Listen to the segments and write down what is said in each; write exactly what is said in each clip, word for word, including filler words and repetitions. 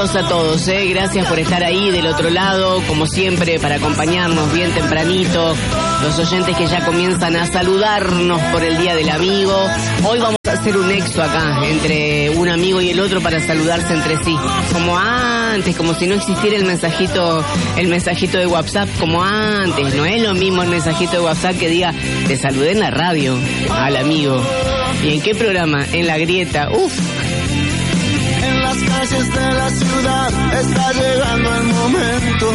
Bienvenidos a todos, ¿eh? Gracias por estar ahí del otro lado, como siempre, para acompañarnos bien tempranito. Los oyentes que ya comienzan a saludarnos por el Día del Amigo. Hoy vamos a hacer un nexo acá entre un amigo y el otro para saludarse entre sí. Como antes, como si no existiera el mensajito, el mensajito de WhatsApp, como antes. No es lo mismo el mensajito de WhatsApp que diga, te saludé en la radio al amigo. ¿Y en qué programa? En La Grieta. Uf. En las calles de la ciudad está llegando el momento.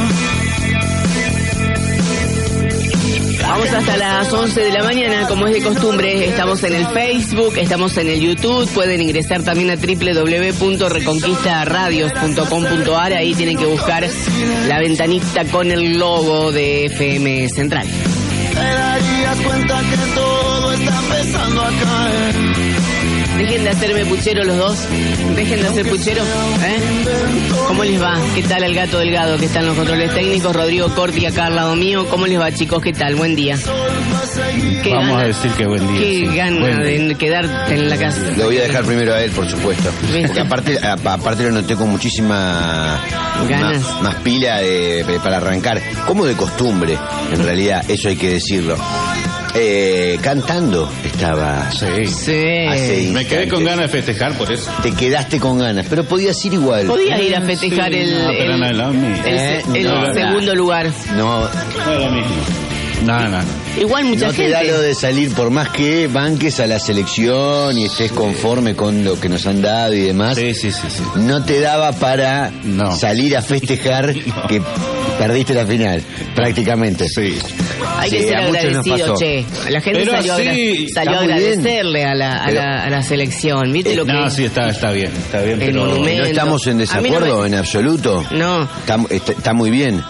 Vamos hasta las once de la mañana, como es de costumbre. Estamos en el Facebook, estamos en el YouTube. Pueden ingresar también a doble u doble u doble u punto reconquista radios punto com punto a r. Ahí tienen que buscar la ventanita con el logo de F M Central. Te darías cuenta que todo está empezando a caer. Dejen de hacerme puchero los dos. Dejen de hacer puchero. ¿Eh? ¿Cómo les va? ¿Qué tal el gato delgado que está en los controles técnicos? Rodrigo Corti acá al lado mío. ¿Cómo les va, chicos? ¿Qué tal? Buen día. ¿Qué Vamos gana? a decir que buen día. Qué sí. gana buen de día. quedarte en la casa. Lo voy a dejar primero a él, por supuesto. ¿Viste? Porque aparte, a, aparte lo noté con muchísima ganas. Más, más pila de, de, para arrancar. Como de costumbre, en realidad, eso hay que decirlo. Eh, cantando estaba. Sí. Sí. Me quedé con ganas de festejar por eso. Te quedaste con ganas, pero podías ir igual. Podías ir a festejar sí, el, no, pero el, no es lo mismo. el, Eh, el no, segundo no. lugar. No, No es lo mismo. Nada, nada. Igual mucha no te gente. da lo de salir, por más que banques a la selección y estés conforme con lo que nos han dado y demás. Sí, sí, sí, sí. No te daba para No. salir a festejar No. que perdiste la final, prácticamente. Sí. Hay Sí, que ser a muchos nos agradecido, pasó. che. La gente Pero salió, a, agra- sí, salió a está muy bien. agradecerle a la, a, Pero- la, a la selección. ¿Viste Eh, lo que No, sí, está, está bien. Está bien, El pero... monumento. No estamos en A mí desacuerdo no me- en absoluto. No. Está, está, está muy bien.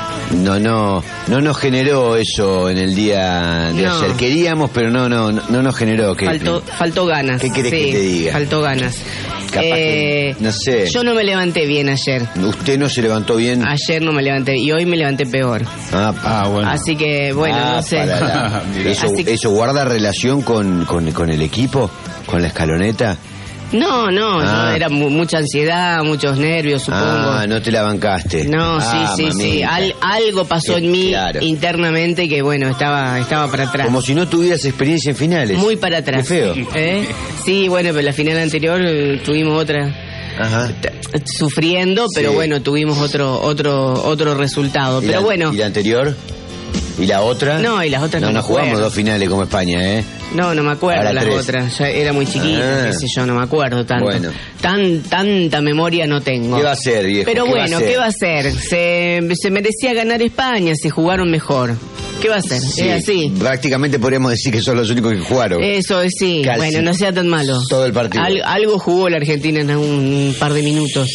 No, no, no nos generó eso en el día de No. ayer. Queríamos, pero no, no, no, no nos generó. que Faltó, faltó ganas. ¿Qué querés sí, que te diga? Faltó ganas. Capaz que, no sé. Yo no me levanté bien ayer. Usted no se levantó bien. Ayer no me levanté y hoy me levanté peor. Ah, Ah, bueno. Así que, bueno, ah, no sé. para la- Mira. eso, Así que- ¿Eso guarda relación con, con, con el equipo? ¿Con la escaloneta? No, no, Ah. no, era mu- mucha ansiedad, muchos nervios, supongo. Ah, no te la bancaste. No, Ah, sí, sí, sí. mamita. Al- algo pasó Eh, en mí claro. internamente que, bueno, estaba estaba para atrás. Como si no tuvieras experiencia en finales. Muy para atrás. Qué feo. ¿Eh? Sí, bueno, pero la final anterior eh, tuvimos otra Ajá. t- sufriendo, pero Sí. bueno, tuvimos otro otro otro resultado. ¿Y Pero la- bueno, ¿Y la anterior? ¿Y la otra? No, y las otras no. no No me jugamos acuerdo. dos finales como España, ¿eh? no, no me acuerdo Ahora las tres. otras. Ya era muy chiquita, Ah. qué sé yo, no me acuerdo tanto. Bueno. Tan tanta memoria no tengo. ¿Qué va a hacer, viejo? Pero ¿Qué va a bueno, hacer? ¿qué va a hacer? Se, se merecía ganar España, se jugaron mejor. ¿Qué va a hacer? Sí, Es así. Prácticamente podríamos decir que son los únicos que jugaron. Eso es sí. Casi. Bueno, no sea tan malo. Todo el partido. Al- algo jugó la Argentina en un par de minutos.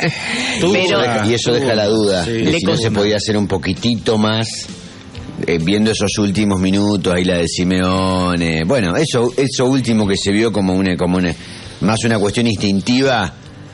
Tú, Pero Deja- y eso deja la duda Sí. de Le si no con- se podía hacer un poquitito más, eh, viendo esos últimos minutos, ahí la de Simeone. Bueno, eso eso último que se vio como una, como una más una cuestión instintiva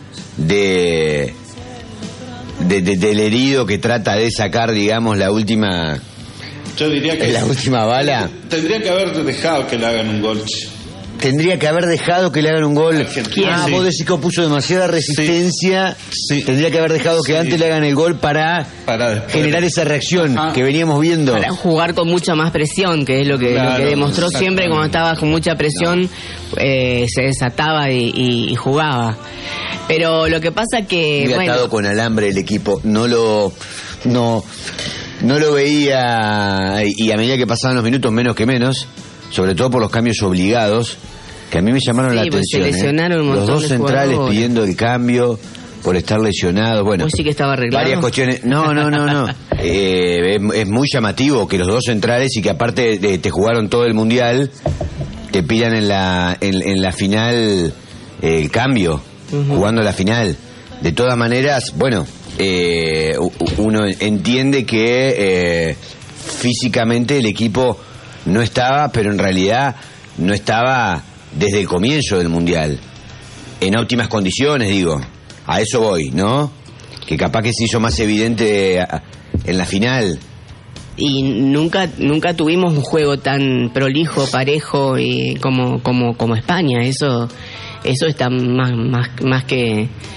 de, de, de- del herido que trata de sacar, digamos, la última yo diría que... la última bala. Tendría que haber dejado que le hagan un gol. Tendría que haber dejado que le hagan un gol. ¿Quién? Ah, Sí. vos decís que puso demasiada resistencia. Sí. Tendría que haber dejado que Sí. antes le hagan el gol para, Para después. generar esa reacción Ajá. que veníamos viendo. Para jugar con mucha más presión, que es lo que, lo Claro, que demostró exactamente. siempre cuando estaba con mucha presión, eh, se desataba y, y- y jugaba. Pero lo que pasa que, Muy bueno, atado con alambre el equipo. No lo. No. No lo veía. Y a medida que pasaban los minutos, menos que menos. Sobre todo por los cambios obligados. Que a mí me llamaron Sí, la pues se atención. ¿eh? lesionaron un Los montón dos de centrales jugadores. pidiendo el cambio por estar lesionados. Bueno. ¿vos sí que estaba arreglado? Varias cuestiones. No, no, no, no. Eh, es, es muy llamativo que los dos centrales y que aparte de, te jugaron todo el mundial, te pidan en la en, en la final eh, el cambio, Ujú. jugando la final. De todas maneras, bueno, eh, u- uno entiende que eh, físicamente el equipo no estaba, pero en realidad no estaba desde el comienzo del mundial. En óptimas condiciones, digo. A eso voy, ¿no? Que capaz que se hizo más evidente a- en la final. Y nunca nunca tuvimos un juego tan prolijo, parejo y como como como España. Eso eso está más más más que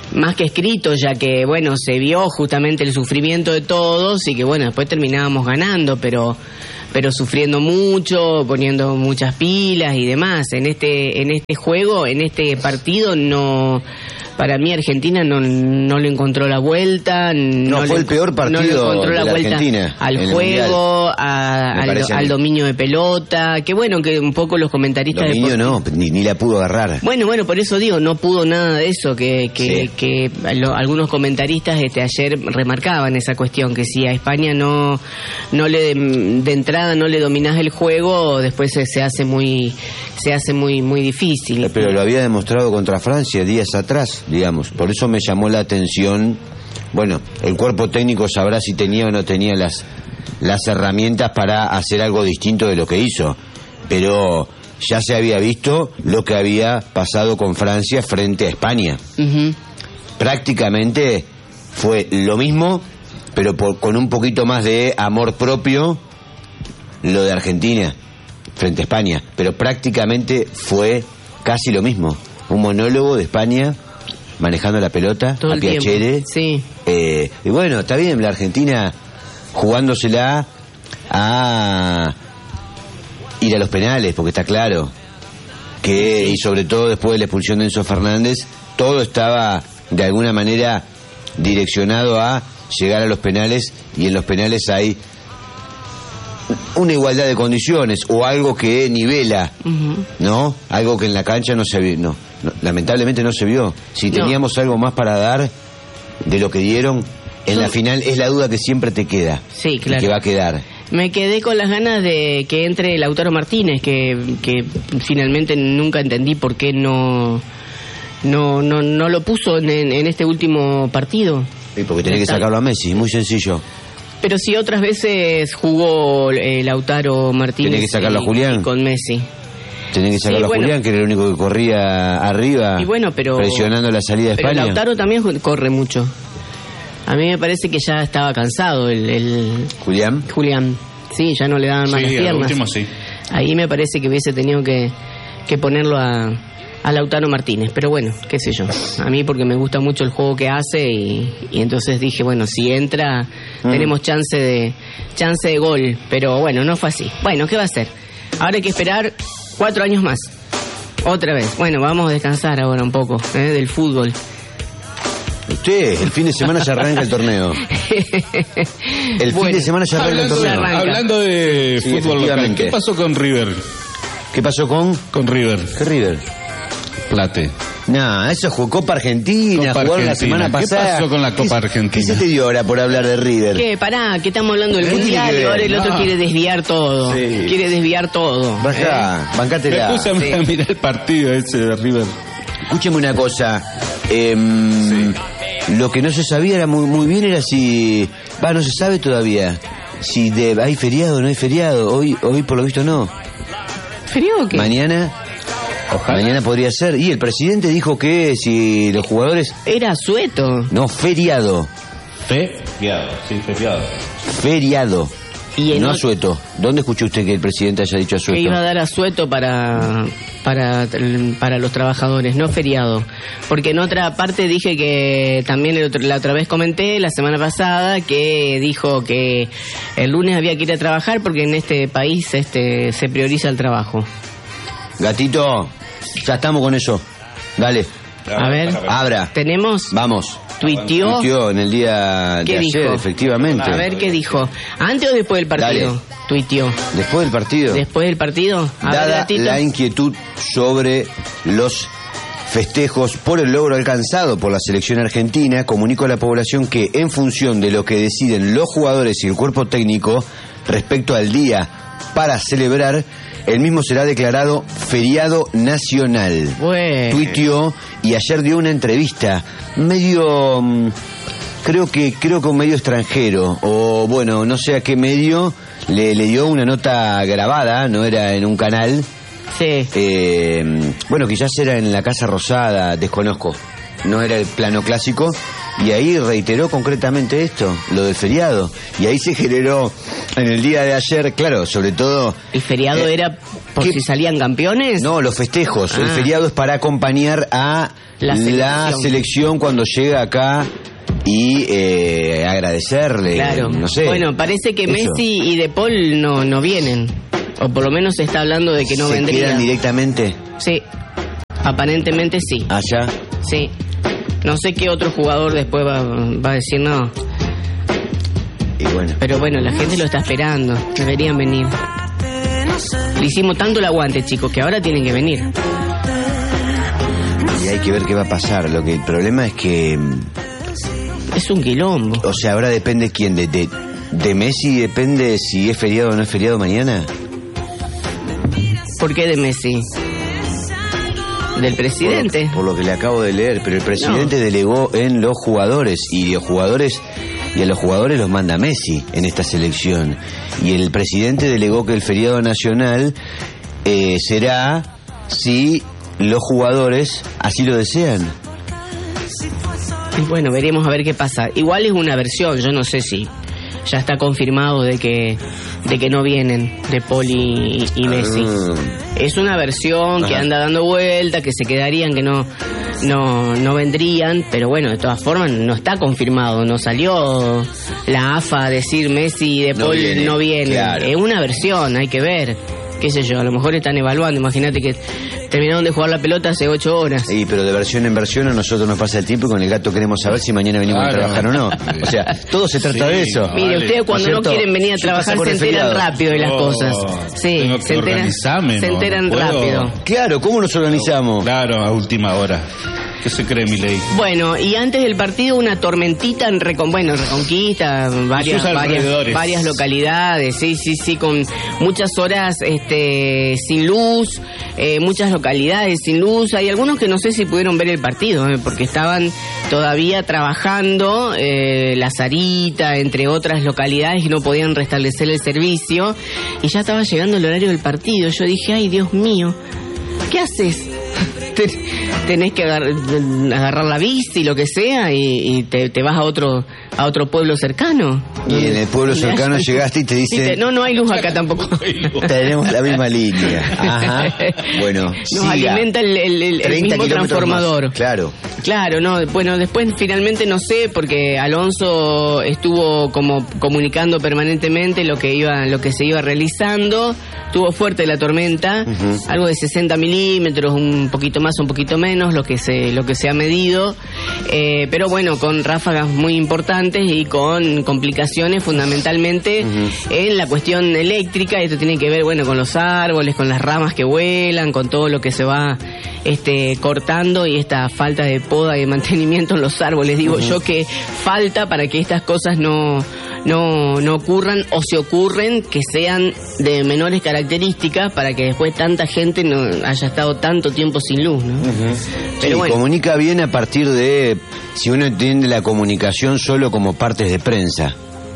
más que escrito, ya que, bueno, se vio justamente el sufrimiento de todos y que, bueno, después terminábamos ganando, pero pero sufriendo mucho, poniendo muchas pilas y demás. En este en este juego, en este partido, no... Para mí Argentina no, no le encontró la vuelta. No, no fue le, el peor partido no le encontró de la la vuelta Argentina al juego, a, al, al dominio de pelota. Que bueno, que un poco los comentaristas... Dominio no, ni, ni la pudo agarrar. Bueno, bueno, por eso digo, no pudo nada de eso. Que, que, sí. que lo, algunos comentaristas este ayer remarcaban esa cuestión, que si a España no, no le de entrada no le dominás el juego, después se, se hace muy... se hace muy muy difícil. Pero lo había demostrado contra Francia días atrás, digamos. Por eso me llamó la atención. Bueno, el cuerpo técnico sabrá si tenía o no tenía las las herramientas para hacer algo distinto de lo que hizo. Pero ya se había visto lo que había pasado con Francia frente a España. Uh-huh. Prácticamente fue lo mismo, pero por, con un poquito más de amor propio, lo de Argentina frente a España, pero prácticamente fue casi lo mismo. Un monólogo de España manejando la pelota todo a Piacere. Sí. Eh, y bueno, está bien, la Argentina jugándosela a ir a los penales, porque está claro que, y sobre todo después de la expulsión de Enzo Fernández, todo estaba de alguna manera direccionado a llegar a los penales, y en los penales hay una igualdad de condiciones o algo que nivela, uh-huh. ¿no? Algo que en la cancha no se vio, no, no, lamentablemente no se vio. Si teníamos no. algo más para dar de lo que dieron en no. la final, es la duda que siempre te queda. Sí, claro. Que va a quedar. Me quedé con las ganas de que entre Lautaro Martínez, que, que finalmente nunca entendí por qué no no no, no lo puso en, en este último partido. Sí, porque tenía que sacarlo a Messi, muy sencillo. Pero si otras veces jugó eh, Lautaro Martínez. Tiene que sacarlo a Julián. Con Messi. Tiene que sacarlo sí, a bueno, Julián, que era el único que corría arriba, y bueno, pero, presionando la salida de pero España. Lautaro también corre mucho. A mí me parece que ya estaba cansado el... el ¿Julián? Julián. Sí, ya no le daban más sí, las piernas. Último, sí. Ahí me parece que hubiese tenido que, que ponerlo a... a Lautaro Martínez, pero bueno, qué sé yo, a mí porque me gusta mucho el juego que hace y, y entonces dije, bueno, si entra mm. tenemos chance de chance de gol, pero bueno, no fue así. Bueno, ¿qué va a hacer? Ahora hay que esperar cuatro años más, otra vez. Bueno, vamos a descansar ahora un poco, ¿eh? Del fútbol. Usted, el fin de semana ya arranca el torneo. El bueno, fin de semana ya arranca el torneo. Hablando de sí, fútbol local, ¿qué pasó con River? ¿Qué pasó con? Con River. ¿Qué River? Plate. No, eso jugó Copa Argentina, Copa jugaron Argentina. la semana pasada. ¿Qué pasó con la Copa Argentina? ¿Qué se te dio ahora por hablar de River? ¿Qué? Pará, que estamos hablando del Mundial y ahora el otro no. quiere desviar todo. Sí. Quiere desviar todo. Baja, ¿eh? Bancátela. Me puse a, sí. a mirar el partido ese de River. Escúcheme una cosa. Eh, sí. Lo que no se sabía era muy, muy bien era si... Va, no se sabe todavía. Si de, hay feriado o no hay feriado. Hoy, hoy por lo visto no. ¿Feriado o qué? Mañana... Ojalá. Mañana podría ser. Y el presidente dijo que si los jugadores... Era asueto. No, feriado. Feriado, sí, feriado. Feriado. Y no no... asueto. ¿Dónde escuchó usted que el presidente haya dicho asueto? Que iba a dar asueto para, para, para los trabajadores, no feriado. Porque en otra parte dije que también el otro, la otra vez comenté, la semana pasada, que dijo que el lunes había que ir a trabajar porque en este país este se prioriza el trabajo. Gatito, ya estamos con eso. Dale. A ver, abra. Tenemos. Vamos. Tuiteó. Tuiteó en el día de dijo? ayer, efectivamente. A ver qué dijo. ¿Antes o después del partido? Dale. Tuiteó. ¿Después del partido? ¿Después del partido? A Dada ver, la inquietud sobre los festejos por el logro alcanzado por la selección argentina, comunico a la población que en función de lo que deciden los jugadores y el cuerpo técnico respecto al día para celebrar, el mismo será declarado feriado nacional. Bueno. Tuiteó y ayer dio una entrevista medio, creo que creo que un medio extranjero, o bueno, no sé a qué medio, le, le dio una nota grabada, no era en un canal. Sí. Eh, bueno, quizás era en la Casa Rosada, desconozco. no era el plano clásico, y ahí reiteró concretamente esto, lo del feriado, y ahí se generó en el día de ayer, claro, sobre todo... ¿El feriado eh, era por ¿qué? Si salían campeones? No, los festejos, ah. El feriado es para acompañar a la selección, la selección cuando llega acá y eh, agradecerle, claro. No sé. Bueno, parece que eso. Messi y De Paul no, no vienen, o por lo menos se está hablando de que no ¿Se vendrían. ¿Se quedan directamente? Sí, aparentemente sí. ¿Allá? Sí. No sé qué otro jugador después va, va a decir no. Y bueno. Pero bueno, la gente lo está esperando. Deberían venir. Le hicimos tanto el aguante, chicos, que ahora tienen que venir. Y hay que ver qué va a pasar. Lo que el problema es que... Es un quilombo. O sea, ahora depende quién. De, de, de Messi depende si es feriado o no es feriado mañana. ¿Por qué de Messi? Del presidente. Por, por lo que le acabo de leer, pero el presidente no. delegó en los jugadores y los jugadores y a los jugadores los manda Messi en esta selección, y el presidente delegó que el feriado nacional eh, será si los jugadores así lo desean. Y bueno, veremos a ver qué pasa. Igual es una versión, yo no sé si ya está confirmado de que de que no vienen De Paul y, y Messi. Ah. Es una versión, ajá, que anda dando vuelta, que se quedarían, que no no no vendrían, pero bueno, de todas formas no está confirmado, no salió la A F A a decir Messi y De Paul no vienen. No vienen. Claro. Es una versión, hay que ver, qué sé yo, a lo mejor están evaluando, imagínate que terminaron de jugar la pelota hace ocho horas. Sí, pero de versión en versión a nosotros nos pasa el tiempo y con el gato queremos saber si mañana venimos claro. a trabajar o no. O sea, todo se trata sí, de eso. Mire, vale. Ustedes cuando no quieren venir a trabajar se enteran rápido de las oh, cosas. Sí, se enteran, se enteran no, no rápido. Claro, ¿cómo nos organizamos? Claro, a última hora. ¿Qué se cree, Milei? Bueno, y antes del partido una tormentita en Recon, bueno, Reconquista, varias, varias, varias localidades, sí, sí, sí, con muchas horas este, sin luz, eh, muchas localidades sin luz. Hay algunos que no sé si pudieron ver el partido, eh, porque estaban todavía trabajando, eh, La Sarita, entre otras localidades, y no podían restablecer el servicio, y ya estaba llegando el horario del partido. Yo dije, ay, Dios mío, ¿qué haces? Tenés que agarrar, agarrar la bici, lo que sea, y, y te, te vas a otro a otro pueblo cercano. Y en el pueblo cercano llegaste y te dicen... No, no hay luz acá tampoco. Tenemos la misma línea. Ajá. Bueno, nos siga. Alimenta el, el, el, el mismo transformador. Más. Claro. Claro, no. Bueno, después finalmente no sé, porque Alonso estuvo como comunicando permanentemente lo que iba, lo que se iba realizando. Estuvo fuerte la tormenta, uh-huh. algo de sesenta milímetros, un poquito más, un poquito menos, lo que se, lo que se ha medido. Eh, pero bueno, con ráfagas muy importantes y con complicaciones fundamentalmente uh-huh. en la cuestión eléctrica. Esto tiene que ver, bueno, con los árboles, con las ramas que vuelan, con todo lo que se va este, cortando, y esta falta de poda y de mantenimiento en los árboles. Digo uh-huh. yo que falta para que estas cosas no, no, no ocurran, o si ocurren, que sean de menores características, para que después tanta gente no haya estado tanto tiempo sin luz, ¿no? Uh-huh. Pero sí, bueno. Comunica bien a partir de, si uno entiende la comunicación solo como partes de prensa,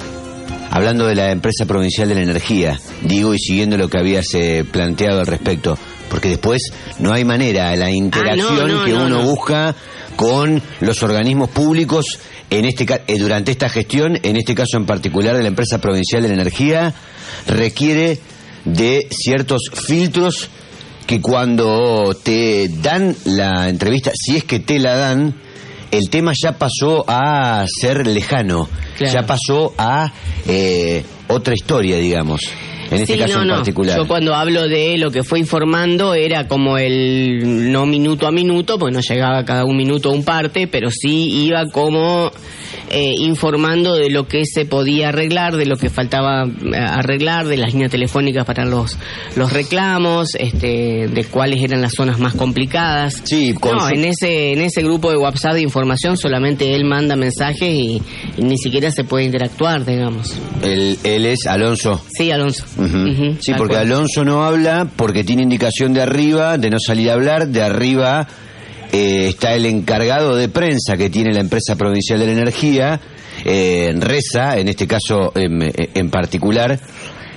hablando de la empresa provincial de la energía, digo, y siguiendo lo que habías eh, planteado al respecto, porque después no hay manera, la interacción ah, no, no, que no, uno no. busca con los organismos públicos en este eh, durante esta gestión, en este caso en particular de la empresa provincial de la energía, requiere de ciertos filtros que cuando te dan la entrevista, si es que te la dan, el tema ya pasó a ser lejano, claro. ya pasó a eh, otra historia, digamos. En este sí, caso no, en particular. No. Yo cuando hablo de lo que fue informando era como el no minuto a minuto, porque no llegaba cada un minuto a un parte, pero sí iba como eh, informando de lo que se podía arreglar, de lo que faltaba arreglar, de las líneas telefónicas para los los reclamos, este, de cuáles eran las zonas más complicadas. Sí, con no, su... en ese en ese grupo de WhatsApp de información solamente él manda mensajes y, y ni siquiera se puede interactuar, digamos. Él, él es Alonso. Sí, Alonso. Uh-huh. Uh-huh, sí, porque cual. Alonso no habla porque tiene indicación de arriba de no salir a hablar. De arriba eh, está el encargado de prensa que tiene la empresa provincial de la energía, eh, Reza, en este caso en, en particular,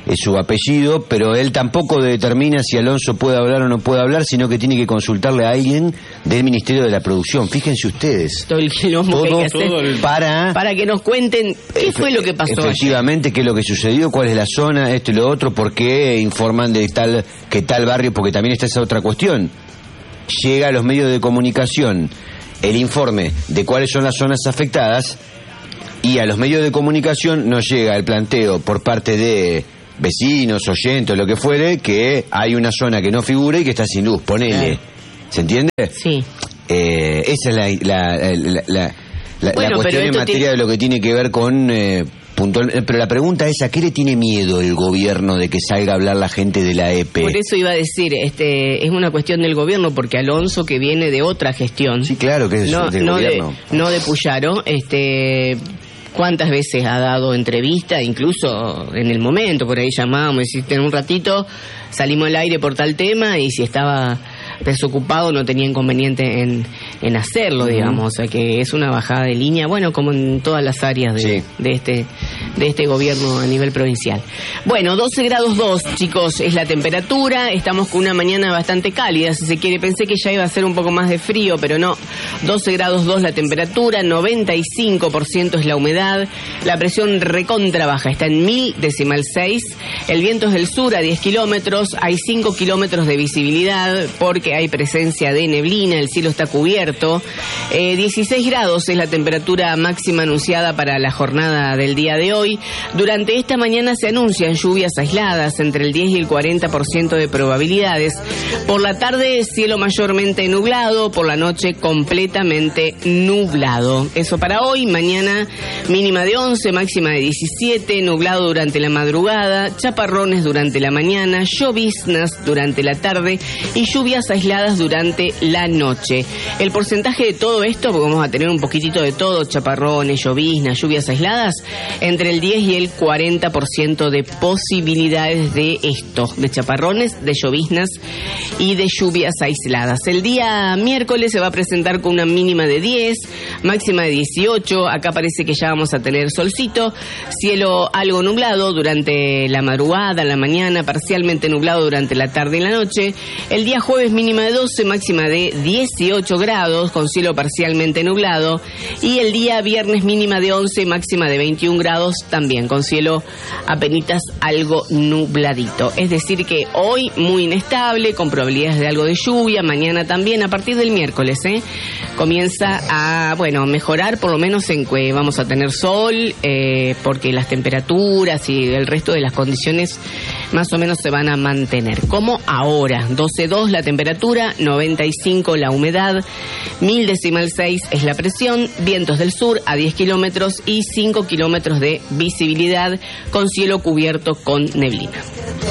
es su apellido, pero él tampoco determina si Alonso puede hablar o no puede hablar, sino que tiene que consultarle a alguien del Ministerio de la Producción. Fíjense ustedes. Todo el quilombo que hay que hacer todo el- Para... para que nos cuenten qué fue lo que pasó ayer. Efectivamente, qué es lo que sucedió, cuál es la zona, esto y lo otro, por qué informan de tal que tal barrio, porque también está esa otra cuestión. Llega a los medios de comunicación el informe de cuáles son las zonas afectadas y a los medios de comunicación nos llega el planteo por parte de vecinos, oyentes, lo que fuere, que hay una zona que no figura y que está sin luz, ponele. ¿Se entiende? Sí. Eh, esa es la, la, la, la, la, la Bueno, cuestión pero en esto materia tiene- de lo que tiene que ver con eh, puntual. eh, Pero la pregunta es: ¿a qué le tiene miedo el gobierno de que salga a hablar la gente de la E P? Por eso iba a decir, este, es una cuestión del gobierno, porque Alonso, que viene de otra gestión, Sí, claro que es no, del no gobierno. de, no de Puyaro, este, cuántas veces ha dado entrevista, incluso en el momento, por ahí llamábamos, deciste, en un ratito salimos al aire por tal tema, y si estaba desocupado no tenía inconveniente en, en hacerlo, digamos, o sea que es una bajada de línea, bueno, como en todas las áreas de, Sí. de este de este gobierno a nivel provincial. Bueno, doce grados dos, chicos, es la temperatura, estamos con una mañana bastante cálida, si se quiere. Pensé que ya iba a ser un poco más de frío, pero no. doce grados dos la temperatura, noventa y cinco por ciento es la humedad, la presión recontra baja, está en mil decimal seis, el viento es del sur a diez kilómetros, hay cinco kilómetros de visibilidad porque hay presencia de neblina, el cielo está cubierto, eh, dieciséis grados es la temperatura máxima anunciada para la jornada del día de hoy. Durante esta mañana se anuncian lluvias aisladas, entre el diez y el cuarenta por ciento de probabilidades. Por la tarde, cielo mayormente nublado, por la noche completamente nublado. Eso para hoy. Mañana mínima de once, máxima de diecisiete, nublado durante la madrugada, chaparrones durante la mañana, lloviznas durante la tarde y lluvias aisladas durante la noche. El porcentaje de todo esto, porque vamos a tener un poquitito de todo, chaparrones, lloviznas, lluvias aisladas, entre el diez y el cuarenta por ciento de posibilidades de esto, de chaparrones, de lloviznas y de lluvias aisladas. El día miércoles se va a presentar con una mínima de diez, máxima de dieciocho, acá parece que ya vamos a tener solcito, cielo algo nublado durante la madrugada, la mañana, parcialmente nublado durante la tarde y la noche. El día jueves mínima de doce, máxima de dieciocho grados, con cielo parcialmente nublado, y el día viernes mínima de once, máxima de veintiún grados, también con cielo apenitas algo nubladito. Es decir que hoy muy inestable, con probabilidades de algo de lluvia, mañana también, a partir del miércoles, ¿eh? comienza a, bueno, mejorar, por lo menos en que vamos a tener sol, eh, porque las temperaturas y el resto de las condiciones más o menos se van a mantener. Como ahora, doce dos la temperatura, noventa y cinco la humedad, mil decimal seis es la presión, vientos del sur a diez kilómetros y cinco kilómetros de visibilidad con cielo cubierto con neblina.